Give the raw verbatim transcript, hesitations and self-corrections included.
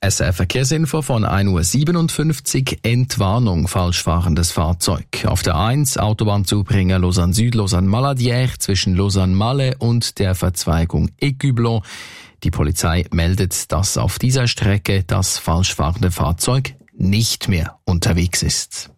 S R Verkehrsinfo von ein Uhr siebenundfünfzig, Entwarnung, falsch fahrendes Fahrzeug. Auf der eins, Autobahnzubringer Lausanne Süd, Lausanne Maladière zwischen Lausanne Malle und der Verzweigung Écublon. Die Polizei meldet, dass auf dieser Strecke das falsch fahrende Fahrzeug nicht mehr unterwegs ist.